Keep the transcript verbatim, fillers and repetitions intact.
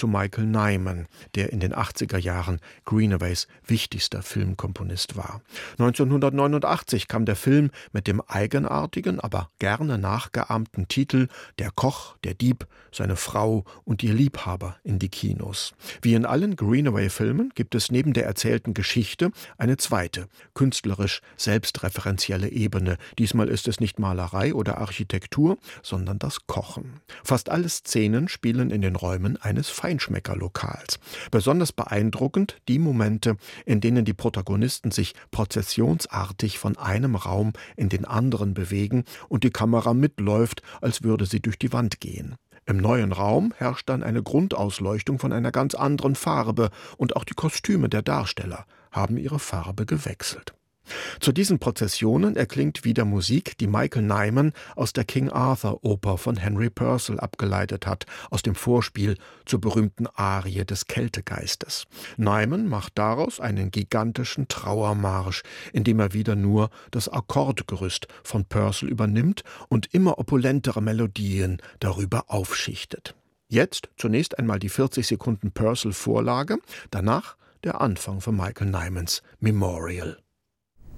zu Michael Nyman, der in den achtziger Jahren Greenaways wichtigster Filmkomponist war. neunzehnhundertneunundachtzig kam der Film mit dem eigenartigen, aber gerne nachgeahmten Titel »Der Koch, der Dieb, seine Frau und ihr Liebhaber« in die Kinos. Wie in allen Greenaway-Filmen gibt es neben der erzählten Geschichte eine zweite, künstlerisch selbstreferenzielle Ebene. Diesmal ist es nicht Malerei oder Architektur, sondern das Kochen. Fast alle Szenen spielen in den Räumen eines Feinschmeckerlokals. Besonders beeindruckend die Momente, in denen die Protagonisten sich prozessionsartig von einem Raum in den anderen bewegen und die Kamera mitläuft, als würde sie durch die Wand gehen. Im neuen Raum herrscht dann eine Grundausleuchtung von einer ganz anderen Farbe und auch die Kostüme der Darsteller haben ihre Farbe gewechselt. Zu diesen Prozessionen erklingt wieder Musik, die Michael Nyman aus der King Arthur Oper von Henry Purcell abgeleitet hat, aus dem Vorspiel zur berühmten Arie des Kältegeistes. Nyman macht daraus einen gigantischen Trauermarsch, in dem er wieder nur das Akkordgerüst von Purcell übernimmt und immer opulentere Melodien darüber aufschichtet. Jetzt zunächst einmal die vierzig Sekunden Purcell-Vorlage, danach der Anfang von Michael Nymans Memorial.